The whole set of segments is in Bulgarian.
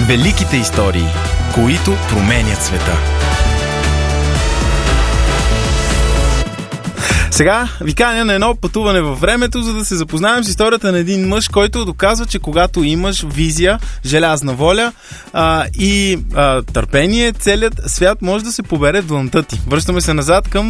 Великите истории, които променят света. Сега ви каня на едно пътуване във времето, за да се запознаем с историята на един мъж, който доказва, че когато имаш визия, желязна воля и търпение, целият свят може да се побере в длънта ти. Връщаме се назад към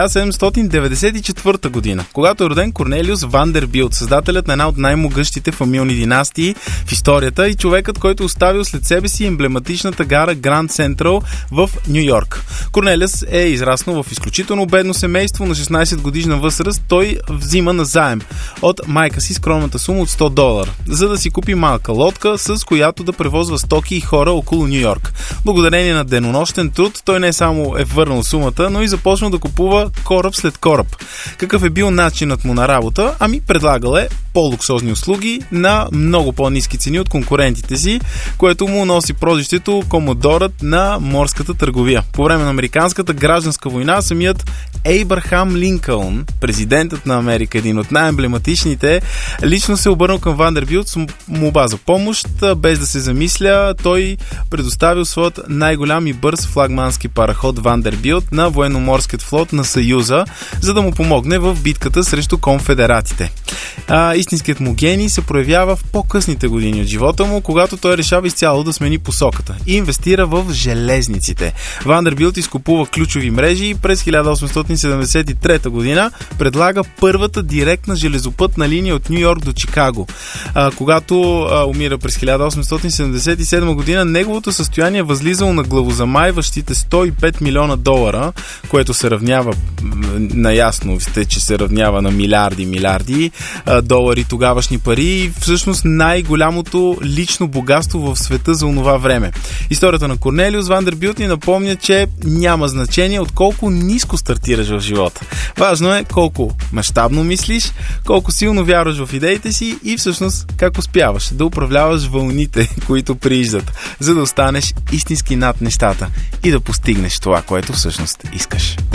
1794 година, когато е роден Корнелиус Вандербилт, създателят на една от най-могъщите фамилни династии в историята и човекът, който оставил след себе си емблематичната гара Гранд Централ в Ню Йорк. Корнелиус е израснал в изключително бедно семейство. На 16 годишна възраст той взима на заем от майка си скромната сума от $100, за да си купи малка лодка, с която да превозва стоки и хора около Ню Йорк. Благодарение на денонощен труд, той не само е върнал сумата, но и започнал да купува кораб след кораб. Какъв е бил начинът му на работа? Предлагал е по-луксозни услуги на много по-ниски цени от конкурентите си, което му носи прозвището Комодорът на морската търговия. По време на американската гражданска война самият Ейбрахам Линкълн, президентът на Америка, един от най-емблематичните, лично се обърнал към Вандербилт с молба за помощ. Без да се замисля, той предоставил своят най-голям и бърз флагмански параход Вандербилт на военноморският флот на Съюза, за да му помогне в битката срещу конфедератите. Истинският му гений се проявява в по-късните години от живота му, когато той решава изцяло да смени посоката и инвестира в железниците. Вандербилт изкупува ключови мрежи и през 1873 година предлага първата директна железопътна линия от Ню Йорк до Чикаго. Когато умира през 1877 година, неговото състояние възлизало на главозамайващите $105 милиона, което се равнява, наясно сте, че се равнява на милиарди долари тогавашни пари и всъщност най-голямото лично богатство в света за онова време. Историята на Корнелиус Вандербилт ни напомня, че няма значение от колко ниско стартираш в живота. Важно е колко мащабно мислиш, колко силно вярваш в идеите си и всъщност как успяваш да управляваш вълните, които прииждат, за да останеш истински над нещата и да постигнеш това, което всъщност искаш.